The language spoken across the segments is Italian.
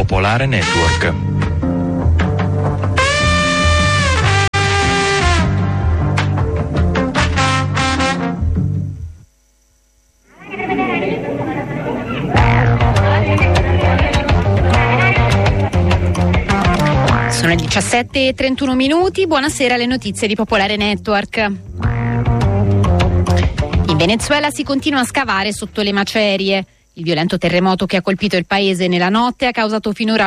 Popolare Network. Sono le 17:31. Buonasera, le notizie di Popolare Network. In Venezuela si continua a scavare sotto le macerie. Il violento terremoto che ha colpito il paese nella notte ha causato finora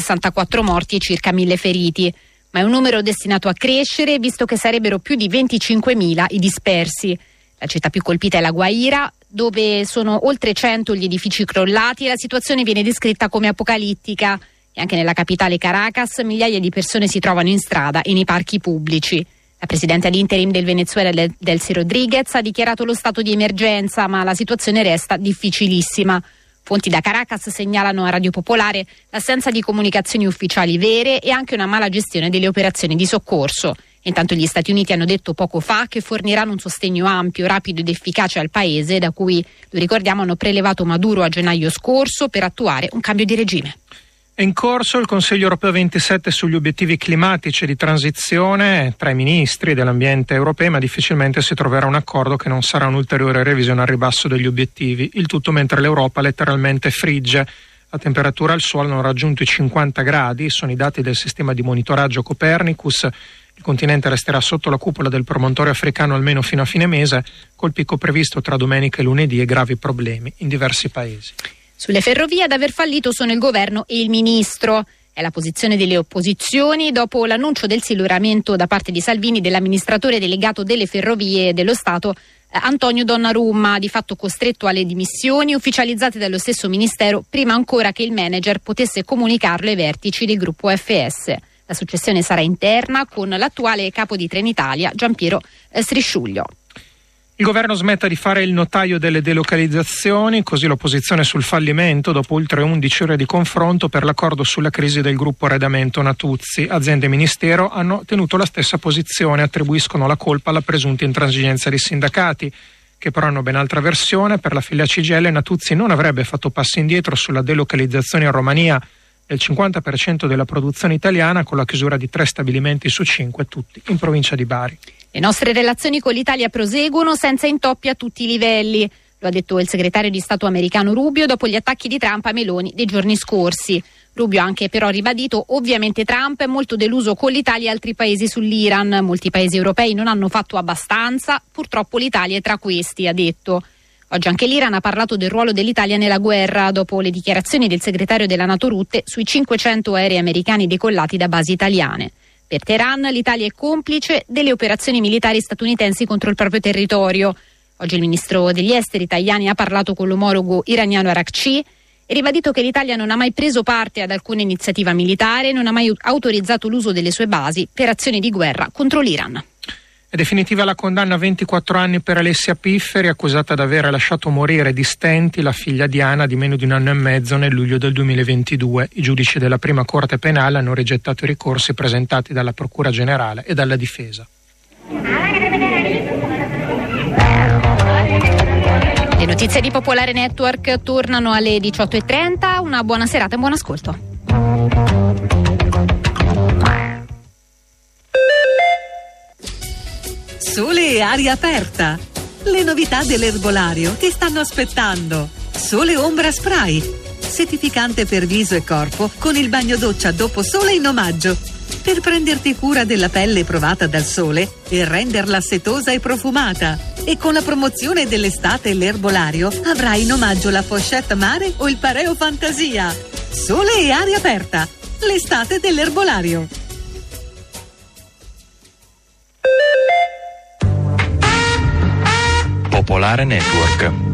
164 morti e circa 1000 feriti, ma è un numero destinato a crescere visto che sarebbero più di 25.000 i dispersi. La città più colpita è La Guaira, dove sono oltre 100 gli edifici crollati e la situazione viene descritta come apocalittica. E anche nella capitale Caracas migliaia di persone si trovano in strada e nei parchi pubblici. La presidente ad interim del Venezuela, Delcy Rodriguez, ha dichiarato lo stato di emergenza, ma la situazione resta difficilissima. Fonti da Caracas segnalano a Radio Popolare l'assenza di comunicazioni ufficiali vere e anche una mala gestione delle operazioni di soccorso. Intanto gli Stati Uniti hanno detto poco fa che forniranno un sostegno ampio, rapido ed efficace al paese, da cui, lo ricordiamo, hanno prelevato Maduro a gennaio scorso per attuare un cambio di regime. È in corso il Consiglio europeo 27 sugli obiettivi climatici di transizione tra i ministri dell'ambiente europei, ma difficilmente si troverà un accordo che non sarà un'ulteriore revisione al ribasso degli obiettivi. Il tutto mentre l'Europa letteralmente frigge. La temperatura al suolo hanno raggiunto i 50 gradi, sono i dati del sistema di monitoraggio Copernicus. Il continente resterà sotto la cupola del promontorio africano almeno fino a fine mese, col picco previsto tra domenica e lunedì e gravi problemi in diversi paesi. Sulle ferrovie ad aver fallito sono il governo e il ministro. È la posizione delle opposizioni dopo l'annuncio del siluramento da parte di Salvini dell'amministratore delegato delle ferrovie dello Stato Antonio Donnarumma, di fatto costretto alle dimissioni ufficializzate dallo stesso ministero prima ancora che il manager potesse comunicarlo ai vertici del gruppo FS. La successione sarà interna con l'attuale capo di Trenitalia Giampiero Strisciuglio. Il governo smetta di fare il notaio delle delocalizzazioni, così l'opposizione sul fallimento dopo oltre 11 ore di confronto per l'accordo sulla crisi del gruppo Arredamento Natuzzi. Azienda e Ministero hanno tenuto la stessa posizione, attribuiscono la colpa alla presunta intransigenza dei sindacati, che però hanno ben altra versione. Per la filiale CGIL Natuzzi non avrebbe fatto passi indietro sulla delocalizzazione in Romania del 50% della produzione italiana, con la chiusura di 3 stabilimenti su 5, tutti in provincia di Bari. Le nostre relazioni con l'Italia proseguono senza intoppi a tutti i livelli, lo ha detto il segretario di Stato americano Rubio dopo gli attacchi di Trump a Meloni dei giorni scorsi. Rubio ha anche però ribadito ovviamente Trump è molto deluso con l'Italia e altri paesi sull'Iran. Molti paesi europei non hanno fatto abbastanza, purtroppo l'Italia è tra questi, ha detto. Oggi anche l'Iran ha parlato del ruolo dell'Italia nella guerra dopo le dichiarazioni del segretario della NATO Rutte sui 500 aerei americani decollati da basi italiane. Per Teheran l'Italia è complice delle operazioni militari statunitensi contro il proprio territorio. Oggi il ministro degli esteri Tajani ha parlato con l'omologo iraniano Araghchi e ribadito che l'Italia non ha mai preso parte ad alcuna iniziativa militare, non ha mai autorizzato l'uso delle sue basi per azioni di guerra contro l'Iran. È definitiva la condanna a 24 anni per Alessia Pifferi, accusata di aver lasciato morire di stenti la figlia Diana di meno di 1 anno e mezzo nel luglio del 2022. I giudici della prima corte penale hanno rigettato i ricorsi presentati dalla Procura Generale e dalla difesa. Le notizie di Popolare Network tornano alle 18:30. Una buona serata e buon ascolto. Sole e aria aperta. Le novità dell'erbolario ti stanno aspettando. Sole Ombra Spray. Settificante per viso e corpo con il bagno doccia dopo sole in omaggio. Per prenderti cura della pelle provata dal sole e renderla setosa e profumata. E con la promozione dell'estate l'erbolario avrai in omaggio la pochette mare o il pareo fantasia. Sole e aria aperta. L'estate dell'erbolario. Popolare Network.